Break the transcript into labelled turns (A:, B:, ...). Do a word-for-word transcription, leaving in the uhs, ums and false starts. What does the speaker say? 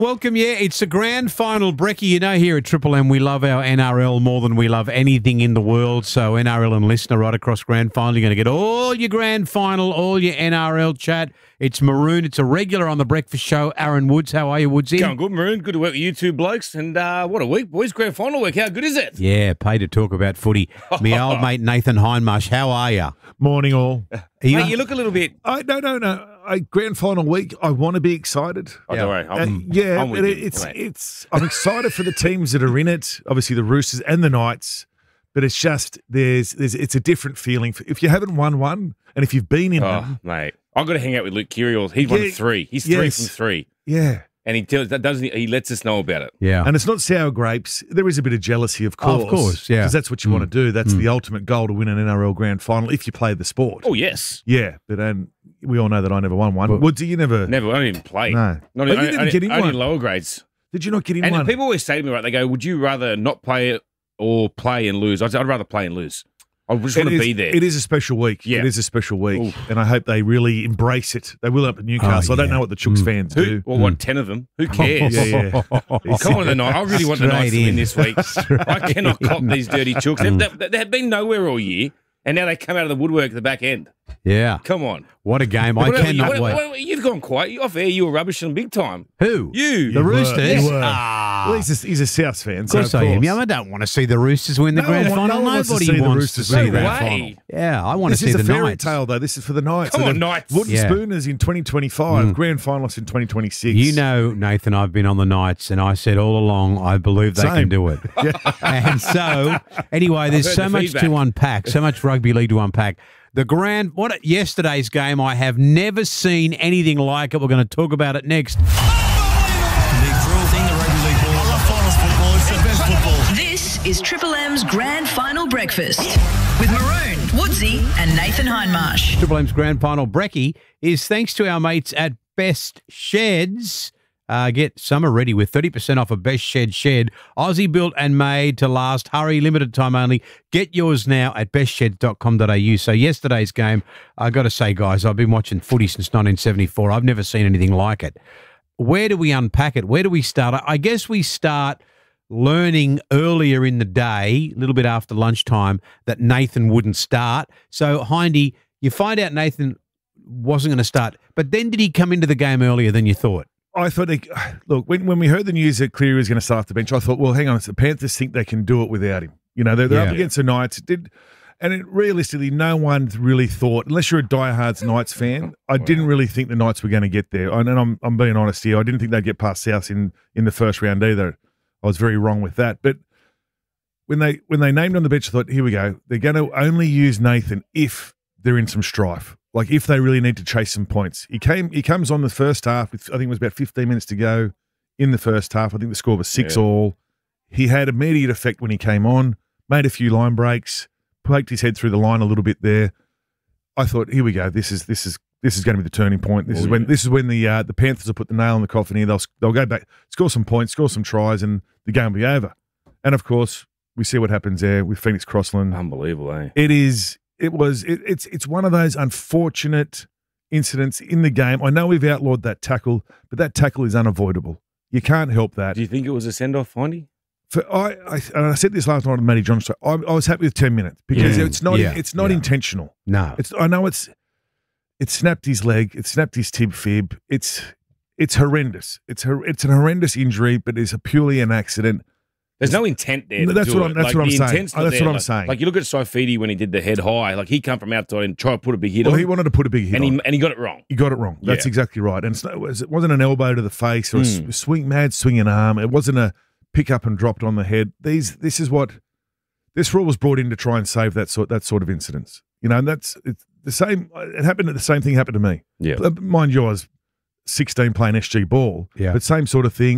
A: Welcome, yeah. It's the grand final, Brecky. You know, here at Triple M, we love our N R L more than we love anything in the world. So N R L and listener right across grand final, you're going to get all your grand final, all your N R L chat. It's Maroon. It's a regular on the breakfast show. Aaron Woods, how are you, Woodsy?
B: Going good, Maroon. Good to work with you two blokes. And uh, what a week, boys. Grand final week. How good is it?
A: Yeah, pay to talk about footy. Me old mate Nathan Hindmarsh, how are you?
C: Morning, all.
A: Are you,
B: Mate, you look a little bit...
C: I no, no, no. I, grand final week. I want to be excited.
B: Oh, don't worry.
C: Uh,
B: I'm,
C: yeah,
B: I'm with
C: but
B: you,
C: it's
B: mate.
C: it's. I'm excited for the teams that are in it. Obviously, the Roosters and the Knights. But it's just there's there's it's a different feeling. If you haven't won one, and if you've been in
B: Oh,
C: them,
B: mate. I've got to hang out with Luke Kyrgios. He's won
C: Yeah,
B: three. He's three
C: yes.
B: from three.
C: yeah.
B: And he tells that doesn't he, he lets us know about it.
A: yeah.
C: And it's not sour grapes. There is a bit of jealousy, of
A: Oh,
C: course.
A: of course, yeah.
C: Because that's what you
A: Mm.
C: want to do. That's
A: Mm.
C: the ultimate goal to win an N R L grand final if you play the sport.
B: Oh, yes.
C: Yeah, but um, we all know that I never won one.
A: Well-
C: Woodsy, you never.
B: Never. I didn't even play.
C: No.
B: Not,
C: But you
B: I,
C: didn't
B: I,
C: get in
B: only
C: one.
B: lower grades.
C: Did you not get in
B: And
C: one?
B: people always say to me, right, they go, would you rather not play it or play and lose? I'd, I'd rather play and lose. I just want
C: It
B: to
C: is-
B: be there.
C: It is a special week.
B: Yeah.
C: It is a special week.
B: Oof.
C: And I hope they really embrace it. They will up at Newcastle.
A: Oh,
C: I don't
A: yeah.
C: know what the Chooks
A: Mm.
C: fans
B: Who?
C: do.
B: Well, what, ten of them? Who cares?
C: Yeah, yeah.
B: Come on, the Knights. I really want the
A: Straight
B: Knights to win
A: in.
B: this week. I cannot cop these dirty Chooks. They've, they've, they've been nowhere all year, and now they come out of the woodwork at the back end.
A: Yeah.
B: Come on.
A: What a game. I
B: What-
A: cannot
B: what-
A: wait.
B: what- you've gone quiet. You off air, you were rubbish them big time.
A: Who?
B: You.
A: The
C: were,
A: Roosters?
C: you were.
A: Ah.
C: Well, he's a, he's a South fan.
A: Of
C: so
A: course I am. Yeah, I don't want to see the Roosters win the
C: No
A: grand
C: one- no
A: final.
C: one wants to
A: Nobody
C: see the
A: wants
C: Roosters
A: to see
C: win the
A: that.
C: grand
B: Way.
A: Yeah, I want
C: This
A: to see
C: is
A: the
C: a fairy
A: Knights.
C: tale, though. This is for the Knights.
B: Come
C: So
B: on,
C: the
B: Knights.
C: Wooden
A: Yeah.
C: Spooners in twenty twenty-five.
A: Mm.
C: Grand finalists in twenty twenty-six.
A: You know, Nathan, I've been on the Knights, and I said all along I believe they
C: Same.
A: can do it. And so, anyway, there's
B: heard
A: so
B: the
A: much
B: feedback.
A: to unpack, so much rugby league to unpack. The grand, what yesterday's game, I have never seen anything like it. We're going to talk about it next.
D: The cruel thing, the rugby league ball. I love finals football. It's the best football.
E: This is Triple M's Grand Final Breakfast with Maroon, Woodsy and Nathan Hindmarsh.
A: Triple M's grand final, Brecky, is thanks to our mates at Best Sheds. Uh, get summer ready with thirty percent off a Best Shed Shed. Aussie built and made to last. Hurry, limited time only. Get yours now at best shed dot com dot a u. So yesterday's game, I got to say, guys, I've been watching footy since nineteen seventy-four. I've never seen anything like it. Where do we unpack it? Where do we start? I- I guess we start learning earlier in the day, a little bit after lunchtime, that Nathan wouldn't start. So, Hindy, you find out Nathan wasn't going to start, but then did he come into the game earlier than you thought?
C: I thought, they, look, when, when we heard the news that Cleary was going to start off the bench, I thought, well, hang on, the Panthers think they can do it without him. You know, they're, they're
A: Yeah.
C: up against the Knights. It did, and it, realistically, no one really thought, unless you're a diehard Knights fan, I didn't really think the Knights were going to get there. And I'm, I'm being honest here. I didn't think they'd get past South in, in the first round either. I was very wrong with that. But when they when they named on the bench, I thought, here we go. They're going to only use Nathan if they're in some strife. Like if they really need to chase some points. He came. He comes on the first half with I think it was about fifteen minutes to go in the first half. I think the score was six
B: Yeah.
C: all. He had immediate effect when he came on. Made a few line breaks. Poked his head through the line a little bit there. I thought, here we go. This is this is this is going to be the turning point. This
B: Oh,
C: is when
B: yeah.
C: this is when the uh, the Panthers will put the nail in the coffin here. They'll they'll go back, score some points, score some tries, and the game will be over. And of course, we see what happens there with Phoenix Crossland.
B: Unbelievable, eh?
C: It is. It was. It, it's. It's one of those unfortunate incidents in the game. I know we've outlawed that tackle, but that tackle is unavoidable. You can't help that.
B: Do you think it was a send-off, Hindy?
C: For I, I, and I said this last night on Matty John's show. I, I was happy with ten minutes because
A: Yeah.
C: it's not.
A: Yeah.
C: It's not
A: Yeah.
C: intentional.
A: No.
C: It's. I know it's. It snapped his leg. It snapped his tib fib. It's. It's horrendous. It's. hor- It's an horrendous injury, but it's a purely an accident.
B: There's no intent there.
C: No,
B: to
C: that's
B: do
C: what I'm-
B: it.
C: that's
B: Like,
C: what I'm
B: the
C: saying.
B: intent's
C: Oh,
B: not
C: that's
B: there.
C: what I'm
B: Like-
C: saying.
B: Like you look at Saifidi when he did the head high, like he come from outside and try to put a big hit
C: Well,
B: on,
C: he wanted to put a big hit
B: and
C: on.
B: he and he got it wrong.
C: You got it wrong. That's
B: Yeah.
C: exactly right. And it's not- it was- it wasn't an elbow to the face or a
B: Mm.
C: s- swing, mad swinging arm. It wasn't a pick up and dropped on the head. These, this is what this rule was brought in to try and save that sort that sort of incidents. You know, and that's it's the same. It happened. The same thing happened to me.
B: Yeah.
C: Uh, Mind you, I was sixteen playing S G ball.
A: Yeah.
C: But same sort of thing.